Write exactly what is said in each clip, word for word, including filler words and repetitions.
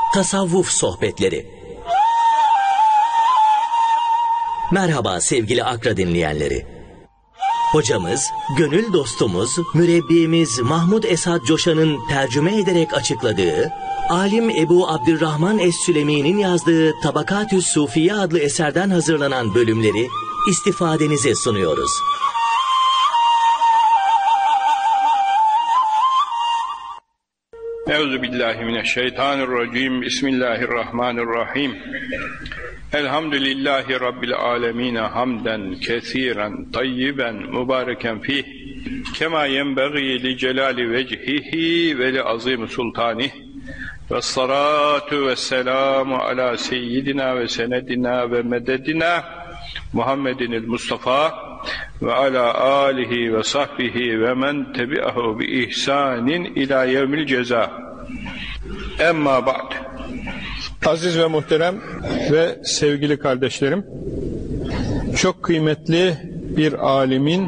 Tasavvuf Sohbetleri. Merhaba sevgili Akra dinleyenleri. Hocamız, gönül dostumuz, mürebbimiz Mahmud Esad Coşan'ın tercüme ederek açıkladığı, alim Ebu Abdurrahman Es-Sülemi'nin yazdığı Tabakatü's Sufiye adlı eserden hazırlanan bölümleri istifadenize sunuyoruz. Euzubillahimineşşeytanirracim. Bismillahirrahmanirrahim. Elhamdülillahi Rabbil alemin hamden kesiren tayyiben mübareken fih kema yenbeği li celali vecihihi ve li azim sultanih ve salatu ve selamu ala seyyidina ve senedina ve mededina Muhammedinil Mustafa ve ala alihi ve sahbihi ve men tebi'ahu bi ihsanin ila yevmil ceza. Emma ba'd. Aziz ve muhterem ve sevgili kardeşlerim, çok kıymetli bir alimin,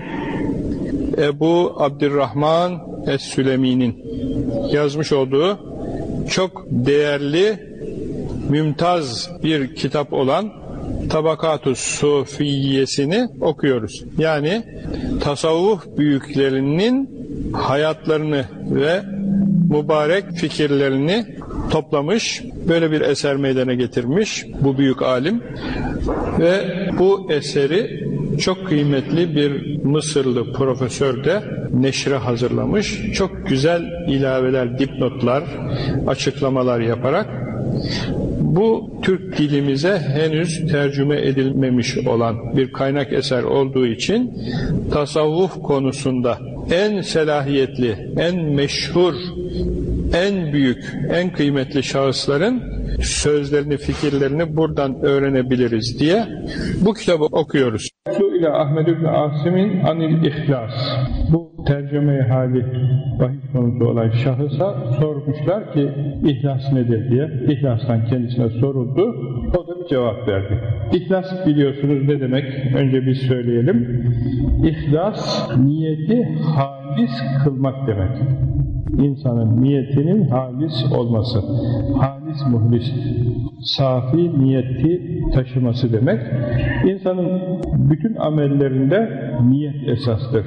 Ebu Abdurrahman Es-Sülemi'nin yazmış olduğu çok değerli, mümtaz bir kitap olan Tabakatü's Sufiyesini okuyoruz. Yani tasavvuf büyüklerinin hayatlarını ve mübarek fikirlerini toplamış, böyle bir eser meydana getirmiş bu büyük alim ve bu eseri çok kıymetli bir Mısırlı profesör de neşre hazırlamış. Çok güzel ilaveler, dipnotlar, açıklamalar yaparak bu Türk dilimize henüz tercüme edilmemiş olan bir kaynak eser olduğu için tasavvuf konusunda en selahiyetli, en meşhur, en büyük, en kıymetli şahısların sözlerini, fikirlerini buradan öğrenebiliriz diye bu kitabı okuyoruz. Su'ile Ahmed ibn Asim'in anil ihlas. Bu tercüme-i hali bahis konusu olan şahısa sormuşlar ki ihlas nedir diye. İhlastan kendisine soruldu. O da bir cevap verdi. İhlas biliyorsunuz ne demek? Önce bir söyleyelim. İhlas niyeti halis kılmak demek. İnsanın niyetinin halis olması, halis muhlis, safi niyeti taşıması demek. İnsanın bütün amellerinde niyet esastır.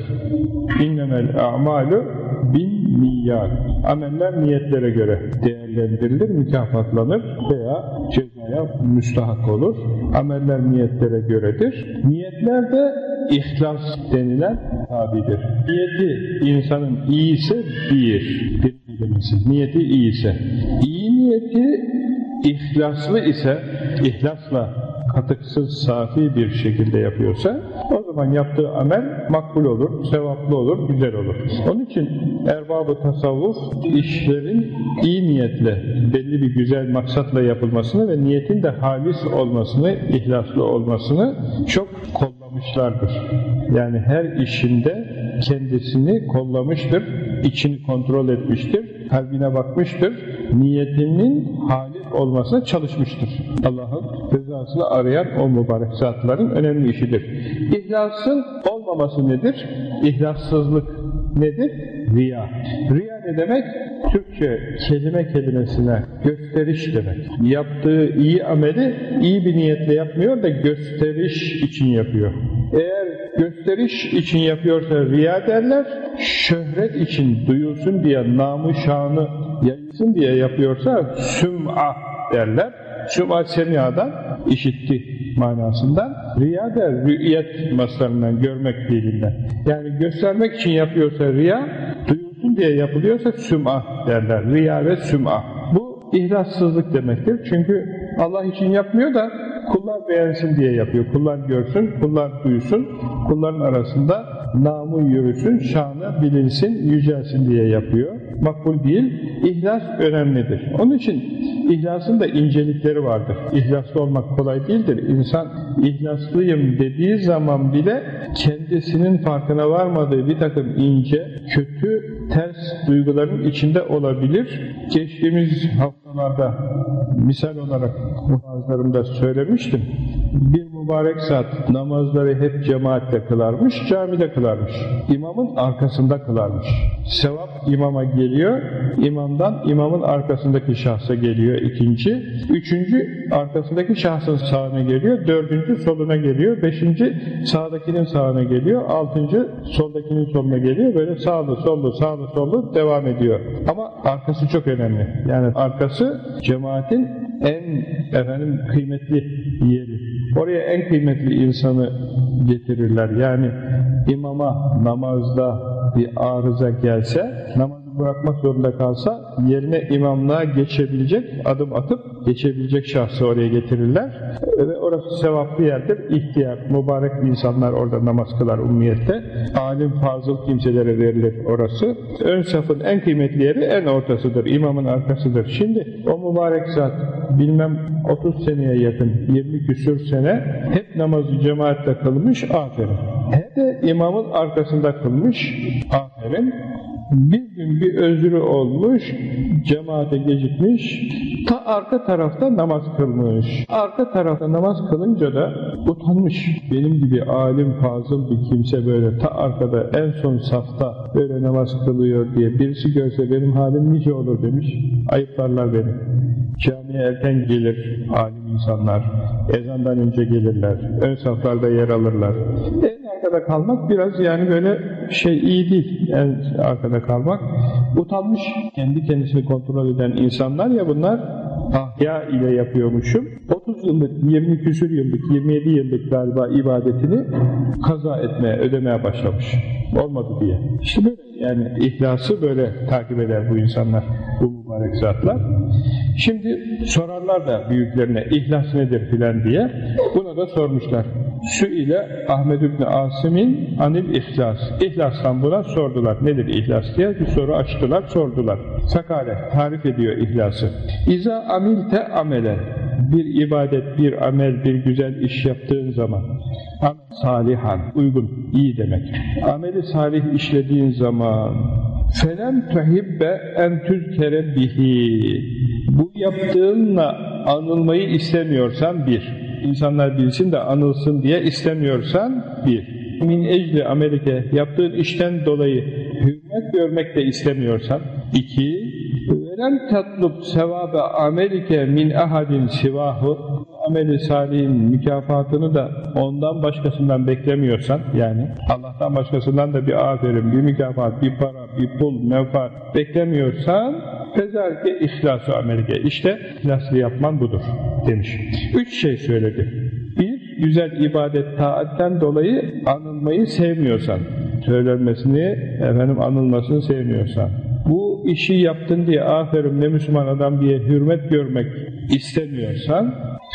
İnnemel a'malu bin niyyat. Ameller niyetlere göre değerlendirilir, mükafatlanır veya cezaya müstahak olur. Ameller niyetlere göredir. Niyetler de ihlas denilen tabidir. Niyeti insanın iyiyse bir, bir niyeti iyiyse, iyi niyeti ihlaslı ise, ihlasla katıksız, safi bir şekilde yapıyorsa, o zaman yaptığı amel makbul olur, sevaplı olur, güzel olur. Onun için erbab-ı tasavvuf işlerin iyi niyetle, belli bir güzel maksatla yapılmasını ve niyetin de halis olmasını, ihlaslı olmasını çok kollamışlardır. Yani her işinde kendisini kollamıştır, içini kontrol etmiştir, kalbine bakmıştır, niyetinin halis olmasına çalışmıştır. Allah'ın rızasını arayan o mübarek zatların önemli işidir. İhlasın olmaması nedir? İhlassızlık nedir? Riya. Riya ne demek? Türkçe kelime kelimesine gösteriş demek. Yaptığı iyi ameli iyi bir niyetle yapmıyor da gösteriş için yapıyor. Eğer gösteriş için yapıyorsa riya derler, şöhret için duyulsun diye, namı şanı yayılsın diye yapıyorsa süm'a derler. Süm'a semiadan, işitti manasından. Riya da rü'yet maslarından, görmek dilinden. Yani göstermek için yapıyorsa riya, duyulsun diye yapılıyorsa süm'a derler. Riya ve süm'a. Bu ihlassızlık demektir. Çünkü Allah için yapmıyor da kullar beğensin diye yapıyor. Kullar görsün, kullar duysun, kulların arasında namı yürüsün, şanı bilinsin, yücelsin diye yapıyor. Makbul değil. İhlas önemlidir. Onun için ihlasın da incelikleri vardır. İhlaslı olmak kolay değildir. İnsan ihlaslıyım dediği zaman bile kendisinin farkına varmadığı bir takım ince, kötü, ters duyguların içinde olabilir. Geçtiğimiz haftalarda misal olarak muhazlarımda söylemiştim. Bir mübarek zat namazları hep cemaatle kılarmış, camide kılarmış. İmamın arkasında kılarmış. Sevap imama geliyor, imamdan imamın arkasındaki şahsa geliyor ikinci, üçüncü arkasındaki şahsın sağına geliyor, dördüncü soluna geliyor, beşinci sağdakinin sağına geliyor, altıncı soldakinin soluna geliyor, böyle sağlı sollu sağlı sollu devam ediyor. Ama arkası çok önemli. Yani arkası cemaatin en efendim kıymetli yeri. Oraya en kıymetli insanı getirirler. Yani imama namazda bir arıza gelse, namazı bırakmak zorunda kalsa yerine imamlığa geçebilecek, adım atıp geçebilecek şahsı oraya getirirler. Ve orası sevaplı yerdir. İhtiyar, mübarek insanlar orada namaz kılar ummiyette. Alim, fazıl kimselere verilir orası. Ön safın en kıymetli yeri en ortasıdır, imamın arkasıdır. Şimdi o mübarek zat bilmem otuz seneye yakın, yirmi küsür sene hep namazı cemaatle kılmış, aferin. Hem de imamın arkasında kılmış, aferin. Bir gün bir özrü olmuş, cemaate gecikmiş, ta arka tarafta namaz kılmış. Arka tarafta namaz kılınca da utanmış. Benim gibi alim, fazıl bir kimse böyle ta arkada, en son safta böyle namaz kılıyor diye birisi görse benim halim nice olur demiş. Ayıplarlar beni. Camiye erken gelir alim insanlar, ezandan önce gelirler, ön saflarda yer alırlar. En arkada kalmak biraz yani böyle şey iyi değil, en arkada kalmak. Utanmış, kendi kendisini kontrol eden insanlar ya bunlar, ahya ile yapıyormuşum. otuz yıllık, yirmi küsur yıllık, yirmi yedi yıllık galiba ibadetini kaza etmeye, ödemeye başlamış. Olmadı diye. İşte böyle yani ihlası böyle takip eder bu insanlar, bu mübarek zatlar. Şimdi sorarlar da büyüklerine ihlas nedir filan diye. Buna da sormuşlar. Şu ile Ahmed İbni Asim'in anil ihlas. İhlastan buna sordular. Nedir ihlas diye bir soru açtılar, sordular. Sakale tarif ediyor ihlası. İza amilte amele. Bir ibadet, bir amel, bir güzel iş yaptığın zaman salihan, uygun, iyi demek. Ameli salih işlediğin zaman felem tuhibbe en tüzkere bihi. Bu yaptığınla anılmayı istemiyorsan bir. İnsanlar bilsin de anılsın diye istemiyorsan bir. Min ecli amelike, yaptığın işten dolayı hürmet görmek de istemiyorsan iki. Velem tatlub sevabe amelike min ahadin sivahu, ameli salihin mükafatını da ondan başkasından beklemiyorsan, yani Allah'tan başkasından da bir aferin, bir mükafat, bir para, bir pul, menfaat beklemiyorsan fezalike ihlâs-ı amelike, işte ihlaslı yapman budur demiş. Üç şey söyledi. Bir, güzel ibadet, taatten dolayı anılmayı sevmiyorsan, söylenmesini, efendim anılmasını sevmiyorsan, bu işi yaptın diye aferin ne Müslüman adam diye hürmet görmek istemiyorsan,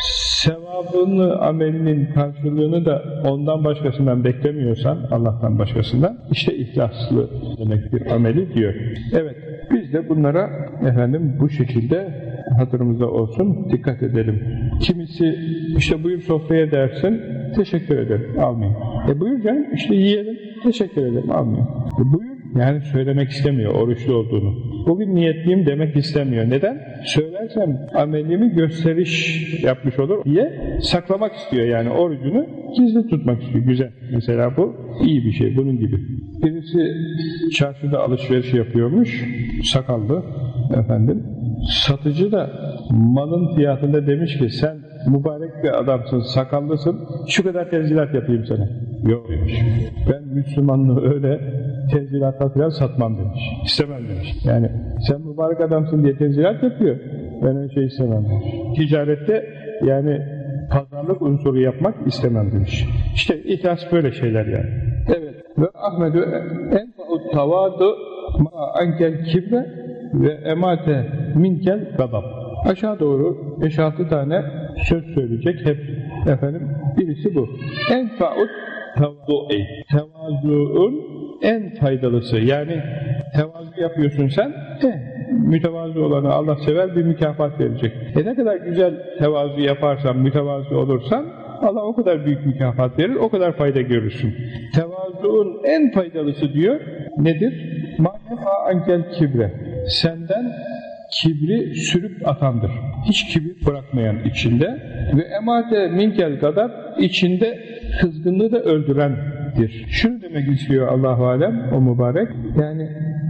sevabını, amelinin karşılığını da ondan başkasından beklemiyorsan, Allah'tan başkasından, işte ihlaslı demek bir ameli diyor. Evet, biz de bunlara efendim bu şekilde hatırımızda olsun, dikkat edelim. Kimisi işte buyur sofraya dersin, teşekkür ederim, almayayım. E buyur canım, işte yiyelim, teşekkür ederim, almayayım. E buyur, yani söylemek istemiyor oruçlu olduğunu. Bugün niyetliyim demek istemiyor. Neden? Söylersem amelimi gösteriş yapmış olur diye saklamak istiyor, yani orucunu gizli tutmak istiyor. Güzel. Mesela bu iyi bir şey, bunun gibi. Birisi çarşıda alışveriş yapıyormuş, sakallı efendim. Satıcı da malın fiyatında demiş ki sen mübarek bir adamsın, sakallısın, şu kadar tenzilat yapayım sana. Yok demiş. Ben Müslümanlığı öyle tenzilata falan satmam demiş. İstemem demiş. Yani sen mübarek adamsın diye tenzilat yapıyor. Ben öyle şey istemem demiş. Ticarette yani pazarlık unsuru yapmak istemem demiş. İşte ihlas böyle şeyler yani. Evet. Ve Ahmedü enfa'ut tavadu ma ankel kibre ve emate minkel gadab. Aşağı doğru beş altı tane söz söyleyecek hep efendim. Birisi bu. Enfa'ut tavadu'i. Tevazuun en faydalısı. Yani tevazu yapıyorsun sen, eh, mütevazı olanı Allah sever, bir mükafat verecek. E ne kadar güzel tevazu yaparsan, mütevazı olursan Allah o kadar büyük mükafat verir, o kadar fayda görürsün. Tevazuun en faydalısı diyor, nedir? Mânefa ankel kibre. Senden kibri sürüp atandır. Hiç kibir bırakmayan içinde. Ve emate minkel kadar içinde kızgınlığı da öldürendir. Şunu demek istiyor Allah-u Alem o mübarek. Yani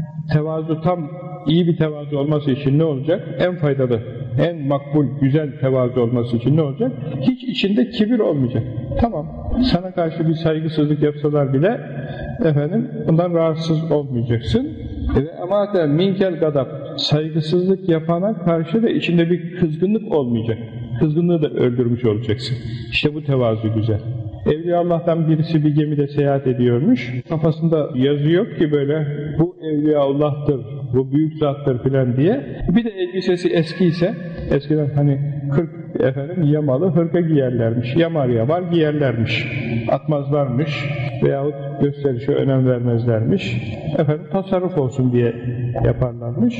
tevazu tam iyi bir tevazu olması için ne olacak? En faydalı, en makbul, güzel tevazu olması için ne olacak? Hiç içinde kibir olmayacak. Tamam, sana karşı bir saygısızlık yapsalar bile efendim bundan rahatsız olmayacaksın. Ve amate minkel gadab, saygısızlık yapana karşı da içinde bir kızgınlık olmayacak. Kızgınlığı da öldürmüş olacaksın. İşte bu tevazu güzel. Evliya Allah'tan birisi bir gemide seyahat ediyormuş. Kafasında yazı yok ki böyle bu Evliya Allah'tır, bu büyük zattır filan diye. Bir de elbisesi eskiyse, eskiden hani kırk efendim yamalı hırka giyerlermiş. Yamar yamar giyerlermiş. Atmazlarmış veyahut gösterişe önem vermezlermiş. Efendim tasarruf olsun diye yaparlarmış.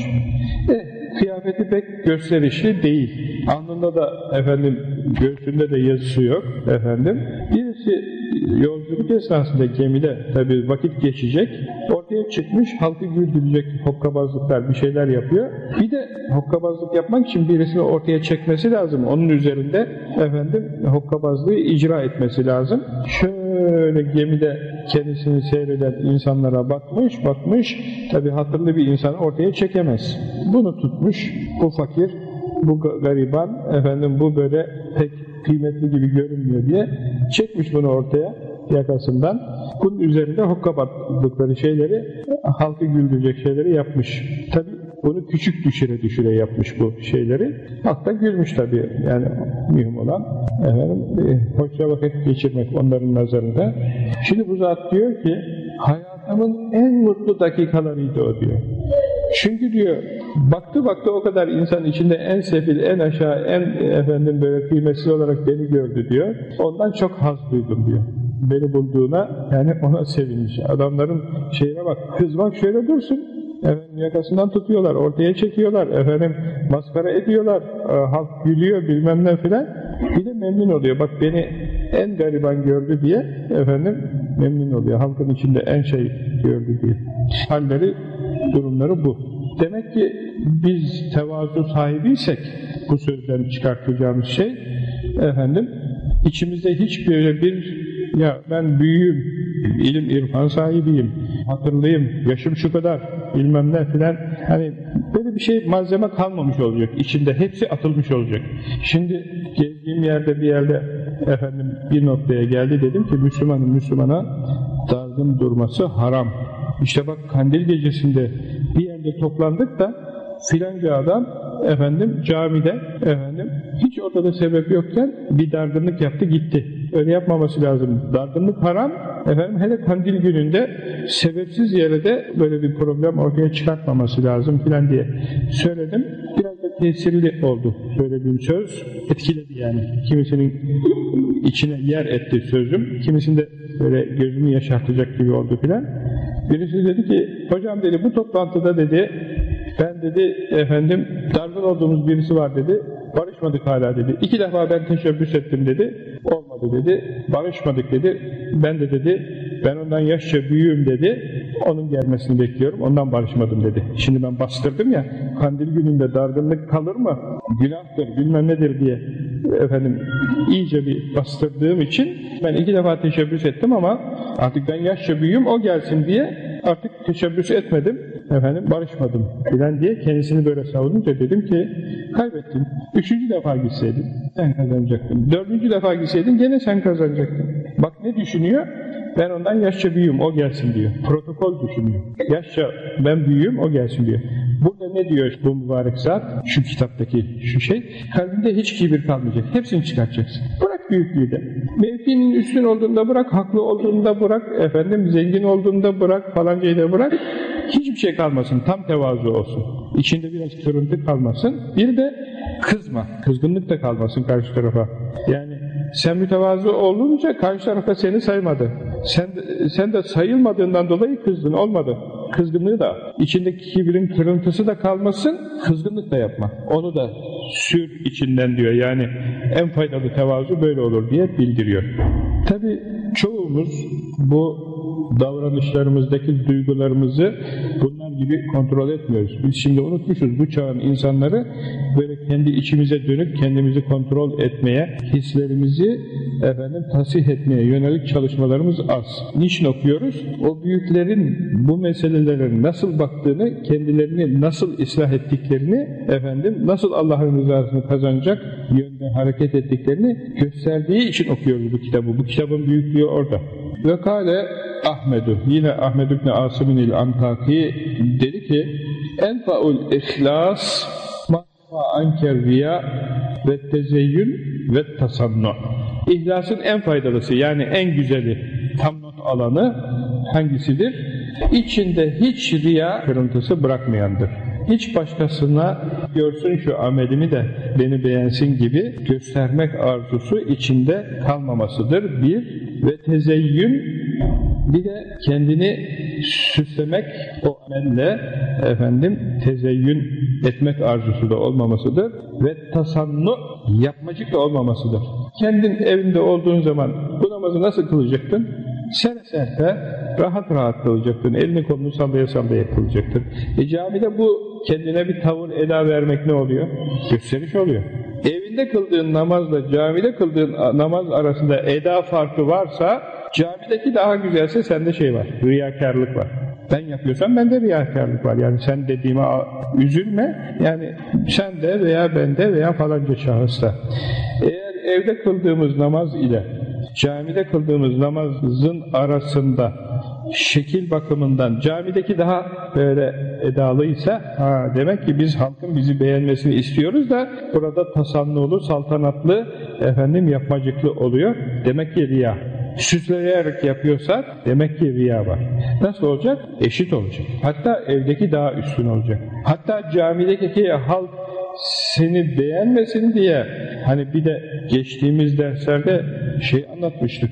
E, kıyafeti pek gösterişli değil. Alnında da efendim göğsünde de yazısı yok efendim. Birisi yolculuk esnasında gemide tabii vakit geçecek. Ortaya çıkmış, halkı güldürecek hokkabazlıklar, bir şeyler yapıyor. Bir de hokkabazlık yapmak için birisini ortaya çekmesi lazım. Onun üzerinde efendim hokkabazlığı icra etmesi lazım. Şöyle gemide kendisini seyreden insanlara bakmış, bakmış. Tabii hatırlı bir insanı ortaya çekemez. Bunu tutmuş, bu fakir, bu gariban, efendim bu böyle pek kıymetli gibi görünmüyor diye çekmiş bunu ortaya yakasından. Bunun üzerinde hokkabazlıkları şeyleri, halkı güldürecek şeyleri yapmış. Tabii bunu küçük düşüre düşüre yapmış bu şeyleri. Halk da gülmüş tabii. Yani mühim olan efendim, hoşça vakit geçirmek onların nazarında. Şimdi bu zat diyor ki hayatımın en mutlu dakikalarıydı o diyor. Çünkü diyor baktı baktı o kadar insan içinde en sefil, en aşağı, en efendim böyle kıymetsiz olarak beni gördü diyor. Ondan çok haz duydum diyor. Beni bulduğuna yani ona sevinmiş. Adamların şeyine bak, kız bak şöyle dursun. Efendim yakasından tutuyorlar, ortaya çekiyorlar, efendim maskara ediyorlar, e, halk gülüyor bilmem ne filan. Bir de memnun oluyor. Bak beni en gariban gördü diye efendim memnun oluyor. Halkın içinde en şey gördü diye. Halleri, durumları bu. Demek ki biz tevazu sahibiysek bu sözden çıkartacağımız şey efendim içimizde hiç böyle bir ya ben büyüğüm, ilim irfan sahibiyim, hatırlıyım, yaşım şu kadar bilmem ne filan, hani böyle bir şey malzeme kalmamış olacak. İçinde hepsi atılmış olacak. Şimdi gezdiğim yerde bir yerde efendim bir noktaya geldi, dedim ki Müslümanın Müslümana dargın durması haram. İşte bak kandil gecesinde bir yerde toplandık da filanca adam efendim camide efendim hiç ortada sebep yokken bir dargınlık yaptı gitti. Öyle yapmaması lazım. Dargınlık haram. Efendim hele kandil gününde sebepsiz yere de böyle bir problem ortaya çıkartmaması lazım filan diye söyledim. Biraz da tesirli oldu söylediğim söz. Etkiledi yani. Kimisinin içine yer etti sözüm. Kimisinde böyle gözünü yaşartacak gibi oldu filan. Birisi dedi ki hocam dedi bu toplantıda dedi ben dedi efendim dargın olduğumuz birisi var dedi. Barışmadık hala dedi. İki defa ben teşebbüs ettim dedi. Olmadı dedi. Barışmadık dedi. Ben de dedi ben ondan yaşça büyüğüm dedi. Onun gelmesini bekliyorum. Ondan barışmadım dedi. Şimdi ben bastırdım ya kandil gününde dargınlık kalır mı? Günahtır bilmem nedir diye efendim iyice bir bastırdığım için ben iki defa teşebbüs ettim ama artık ben yaşça büyüğüm o gelsin diye artık teşebbüs etmedim. Efendim barışmadım filan diye kendisini böyle savununca dedim ki kaybettin. Üçüncü defa gitseydin sen kazanacaktın. Dördüncü defa gitseydin gene sen kazanacaktın. Bak ne düşünüyor? Ben ondan yaşça büyüğüm o gelsin diyor. Protokol düşünüyor. Yaşça ben büyüğüm o gelsin diyor. Burada ne diyor bu mübarek zat? Şu kitaptaki şu şey. Kalbinde hiç kibir kalmayacak. Hepsini çıkartacaksın. Bırak büyüklüğü de. Mevkinin üstün olduğunda bırak, haklı olduğunda bırak, efendim zengin olduğunda bırak, falancayı da bırak. Hiçbir şey kalmasın. Tam tevazu olsun. İçinde biraz kırıntı kalmasın. Bir de kızma. Kızgınlık da kalmasın karşı tarafa. Yani sen mütevazı olunca karşı tarafa seni saymadı. Sen de, sen de sayılmadığından dolayı kızdın. Olmadı. Kızgınlığı da, içindeki kibrin kırıntısı da kalmasın, kızgınlık da yapma. Onu da sür içinden diyor. Yani en faydalı tevazu böyle olur diye bildiriyor. Tabi çoğumuz bu davranışlarımızdaki duygularımızı bunlar gibi kontrol etmiyoruz. Biz şimdi unutmuşuz bu çağın insanları böyle kendi içimize dönüp kendimizi kontrol etmeye, hislerimizi efendim tasih etmeye yönelik çalışmalarımız az. Niçin okuyoruz? O büyüklerin bu meselelere nasıl baktığını, kendilerini nasıl ıslah ettiklerini, efendim nasıl Allah'ın rızasını kazanacak yönde hareket ettiklerini gösterdiği için okuyoruz bu kitabı. Bu kitabın büyüklüğü orada. Ve kâle Ahmedu, yine Ahmed ibn Asım'ın il-Antaki dedi ki enfa'ul ihlas ma'fa anker riya ve tezeyyün ve tasannu. İhlasın en faydalısı, yani en güzeli, tam not alanı hangisidir? İçinde hiç riya kırıntısı bırakmayandır. Hiç başkasına görsün şu amelimi de beni beğensin gibi göstermek arzusu içinde kalmamasıdır. Bir ve tezeyyün, bir de kendini süslemek, o amelle efendim tezeyyün etmek arzusu da olmamasıdır ve tasannu, yapmacık da olmamasıdır. Kendin evinde olduğun zaman bu namazı nasıl kılacaktın? Sere serte, rahat rahat kılacaktın. Elini kolunu sallaya sallaya kılacaktın. E camide bu kendine bir tavır eda vermek ne oluyor? Gösteriş oluyor. Evinde kıldığın namazla camide kıldığın namaz arasında eda farkı varsa, camideki daha güzelse sende şey var, riyakarlık var. Ben yapıyorsam bende riyakarlık var. Yani sen dediğime üzülme. Yani sen de veya bende veya falanca şahısta. Eğer evde kıldığımız namaz ile camide kıldığımız namazın arasında şekil bakımından camideki daha böyle edalıysa, ha, demek ki biz halkın bizi beğenmesini istiyoruz da burada tasannulu, saltanatlı, efendim yapmacıklı oluyor. Demek ki riya. Süsleyerek yapıyorsak demek ki riya var. Nasıl olacak? Eşit olacak. Hatta evdeki daha üstün olacak. Hatta camideki halk seni beğenmesin diye, hani bir de geçtiğimiz derslerde şey anlatmıştık.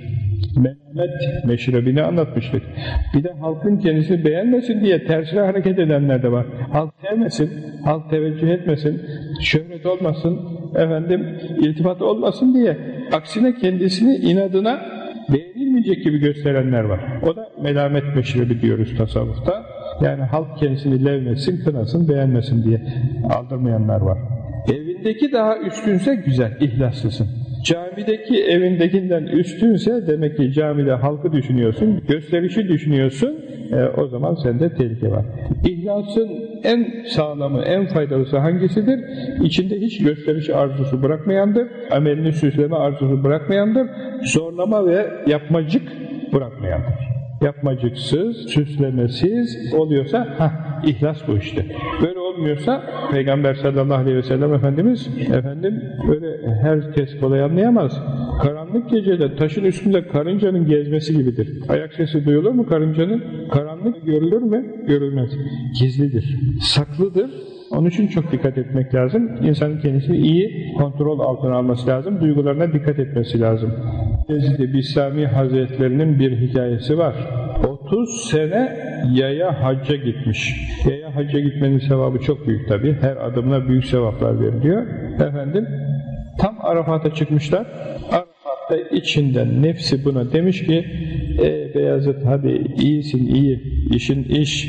Melamet meşrebini anlatmıştık. Bir de halkın kendisini beğenmesin diye tersine hareket edenler de var. Halk sevmesin, halk teveccüh etmesin, şöhret olmasın, efendim iltifat olmasın diye aksine kendisini inadına beğenilmeyecek gibi gösterenler var. O da melamet meşrebi diyoruz tasavvufta. Yani halk kendisini levmesin, kınasın, beğenmesin diye aldırmayanlar var. Evindeki daha üstünse güzel, ihlaslısın. Camideki evindekinden üstünse demek ki camide halkı düşünüyorsun, gösterişi düşünüyorsun, e, o zaman sende tehlike var. İhlasın en sağlamı, en faydalısı hangisidir? İçinde hiç gösteriş arzusu bırakmayandır, amelini süsleme arzusu bırakmayandır, zorlama ve yapmacık bırakmayandır. Yapmacıksız, süslemesiz oluyorsa, hah, ihlas bu işte. Böyle olmuyorsa, Peygamber sallallahu aleyhi ve sellem Efendimiz, efendim böyle herkes kolay anlayamaz. Karanlık gecede taşın üstünde karıncanın gezmesi gibidir. Ayak sesi duyulur mu karıncanın? Karanlık görülür mü? Görülmez. Gizlidir, saklıdır. Onun için çok dikkat etmek lazım. İnsanın kendisini iyi kontrol altına alması lazım. Duygularına dikkat etmesi lazım. Ezid-i Bistami Hazretlerinin bir hikayesi var. otuz sene yaya hacca gitmiş. Yaya hacca gitmenin sevabı çok büyük tabii. Her adımına büyük sevaplar veriliyor. Efendim, tam Arafat'a çıkmışlar. Arafat'ta içinden nefsi buna demiş ki, ey Beyazıt hadi iyisin iyi, işin iş.